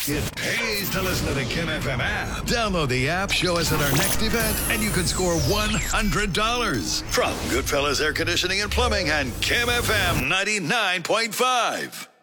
It pays to listen to the Kim FM app. Download the app, show us at our next event, and you can score $100. From Goodfellas Air Conditioning and Plumbing and Kim FM 99.5.